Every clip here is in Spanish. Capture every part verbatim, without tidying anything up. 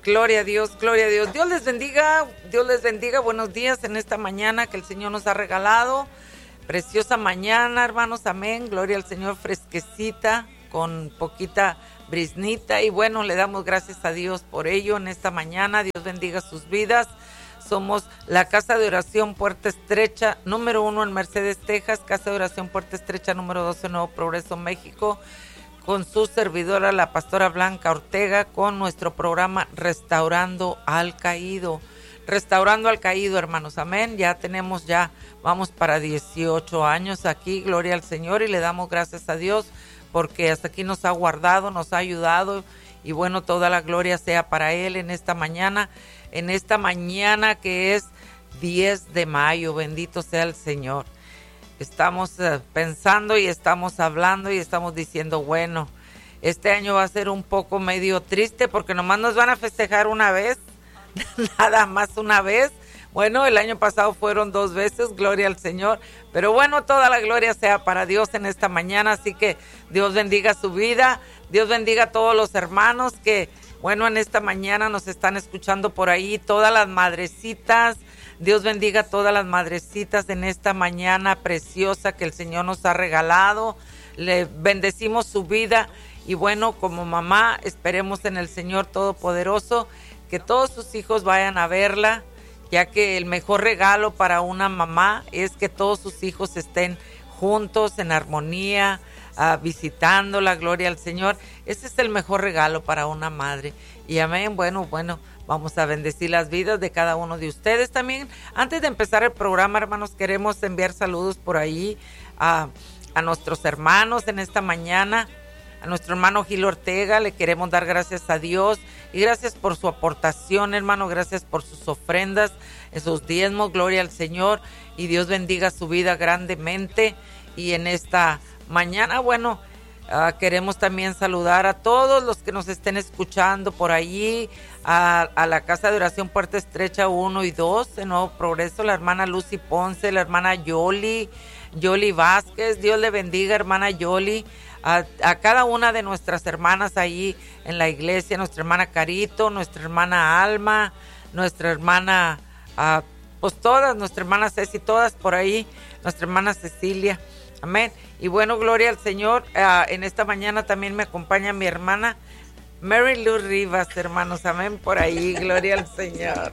Gloria a Dios, gloria a Dios. Dios les bendiga, Dios les bendiga. Buenos días en esta mañana que el Señor nos ha regalado. Preciosa mañana, hermanos, amén. Gloria al Señor, fresquecita, con poquita briznita. Y bueno, le damos gracias a Dios por ello en esta mañana. Dios bendiga sus vidas. Somos la Casa de Oración Puerta Estrecha, número uno en Mercedes, Texas. Casa de Oración Puerta Estrecha, número doce, Nuevo Progreso, México. Con su servidora, la pastora Blanca Ortega, con nuestro programa Restaurando al Caído. Restaurando al Caído, hermanos, amén. Ya tenemos ya, vamos para dieciocho años aquí, gloria al Señor, y le damos gracias a Dios porque hasta aquí nos ha guardado, nos ha ayudado, y bueno, toda la gloria sea para Él en esta mañana, en esta mañana que es diez de mayo, bendito sea el Señor. Estamos uh, pensando y estamos hablando y estamos diciendo, bueno, este año va a ser un poco medio triste porque nomás nos van a festejar una vez, nada más una vez. Bueno, el año pasado fueron dos veces, gloria al Señor, pero bueno, toda la gloria sea para Dios en esta mañana, así que Dios bendiga su vida, Dios bendiga a todos los hermanos que, bueno, en esta mañana nos están escuchando por ahí, todas las madrecitas. Dios bendiga a todas las madrecitas en esta mañana preciosa que el Señor nos ha regalado. Le bendecimos su vida y bueno, como mamá, esperemos en el Señor Todopoderoso que todos sus hijos vayan a verla, ya que el mejor regalo para una mamá es que todos sus hijos estén juntos, en armonía, uh, visitando la gloria al Señor. Ese es el mejor regalo para una madre. Y amén, bueno, bueno. Vamos a bendecir las vidas de cada uno de ustedes también. Antes de empezar el programa, hermanos, queremos enviar saludos por ahí a, a nuestros hermanos en esta mañana. A nuestro hermano Gil Ortega le queremos dar gracias a Dios. Y gracias por su aportación, hermano. Gracias por sus ofrendas, esos diezmos. Gloria al Señor. Y Dios bendiga su vida grandemente. Y en esta mañana, bueno, Uh, queremos también saludar a todos los que nos estén escuchando por allí, a, a la Casa de Oración Puerta Estrecha uno y dos, de Nuevo Progreso, la hermana Lucy Ponce, la hermana Yoli, Yoli Vázquez. Dios le bendiga, hermana Yoli, a, a cada una de nuestras hermanas ahí en la iglesia, nuestra hermana Carito, nuestra hermana Alma, nuestra hermana, uh, pues todas, nuestra hermana Ceci, todas por ahí, nuestra hermana Cecilia. Amén. Y bueno, gloria al Señor. Uh, en esta mañana también me acompaña mi hermana Mary Lou Rivas, hermanos. Amén. Por ahí, gloria al Señor.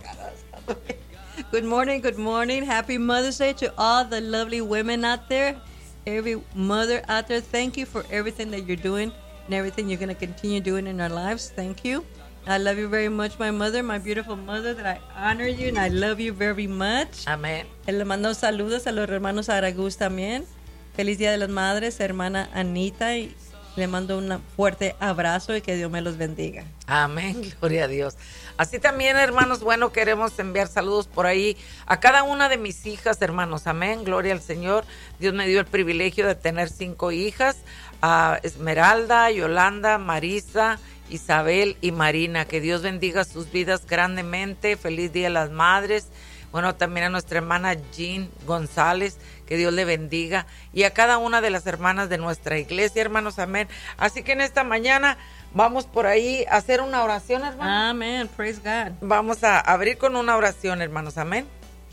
Good morning, good morning. Happy Mother's Day to all the lovely women out there. Every mother out there, thank you for everything that you're doing and everything you're going to continue doing in our lives. Thank you. I love you very much, my mother, my beautiful mother, that I honor you and I love you very much. Amén. Le mando saludos a los hermanos Aragús también. Feliz Día de las Madres, hermana Anita, y le mando un fuerte abrazo y que Dios me los bendiga. Amén, gloria a Dios. Así también, hermanos, bueno, queremos enviar saludos por ahí a cada una de mis hijas, hermanos. Amén, gloria al Señor. Dios me dio el privilegio de tener cinco hijas, a Esmeralda, Yolanda, Marisa, Isabel y Marina. Que Dios bendiga sus vidas grandemente. Feliz Día de las Madres. Bueno, también a nuestra hermana Jean González, que Dios le bendiga, y a cada una de las hermanas de nuestra iglesia, hermanos, amén. Así que en esta mañana vamos por ahí a hacer una oración, hermanos. Amén, praise God. Vamos a abrir con una oración, hermanos, amén.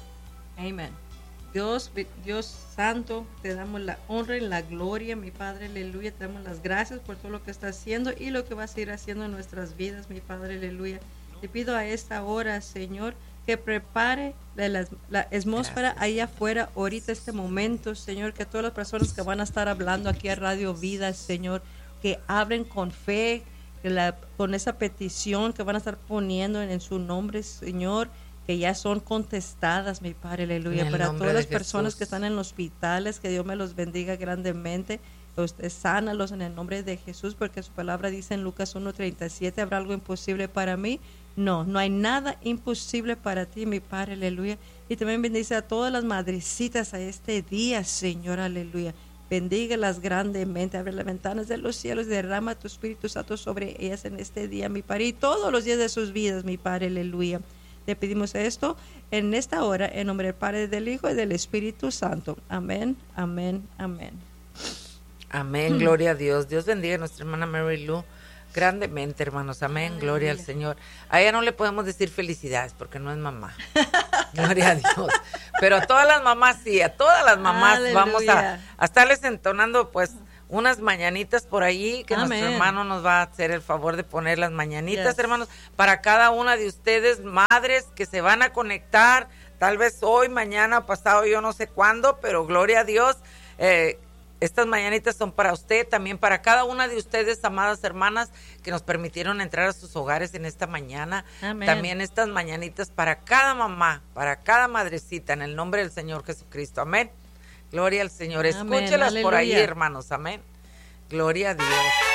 Amén. Dios, Dios santo, te damos la honra y la gloria, mi Padre, aleluya. Te damos las gracias por todo lo que estás haciendo y lo que vas a ir haciendo en nuestras vidas, mi Padre, aleluya. Te pido a esta hora, Señor, que prepare la, la atmósfera ahí afuera, ahorita este momento, Señor, que todas las personas que van a estar hablando aquí a Radio Vida, Señor, que hablen con fe, que la, con esa petición que van a estar poniendo en, en su nombre, Señor, que ya son contestadas, mi Padre, aleluya. Para todas las personas que están en los hospitales, que Dios me los bendiga grandemente. Usted sánalos en el nombre de Jesús, porque su palabra dice en Lucas uno treinta y siete, ¿habrá algo imposible para mí? No, no hay nada imposible para ti, mi Padre, aleluya. Y también bendice a todas las madrecitas a este día, Señor, aleluya. Bendígalas grandemente, abre las ventanas de los cielos, derrama tu Espíritu Santo sobre ellas en este día, mi Padre, y todos los días de sus vidas, mi Padre, aleluya. Te pedimos esto en esta hora, en nombre del Padre, del Hijo y del Espíritu Santo. Amén, amén, amén. Amén, gloria a Dios. Dios bendiga a nuestra hermana Mary Lou. Grandemente, hermanos, amén, Aleluya. Gloria al Señor. A ella no le podemos decir felicidades porque no es mamá. Gloria a Dios. Pero a todas las mamás sí, a todas las mamás Aleluya. vamos a, a estarles entonando pues unas mañanitas por ahí que Amén. nuestro hermano nos va a hacer el favor de poner las mañanitas, Yes. hermanos, para cada una de ustedes, madres que se van a conectar, tal vez hoy, mañana, pasado, yo no sé cuándo, pero gloria a Dios, eh, estas mañanitas son para usted, también para cada una de ustedes, amadas hermanas, que nos permitieron entrar a sus hogares en esta mañana. Amén. También estas mañanitas para cada mamá, para cada madrecita, en el nombre del Señor Jesucristo. Amén. Gloria al Señor. Amén. Escúchelas por ahí, Aleluya. hermanos. Amén. Gloria a Dios.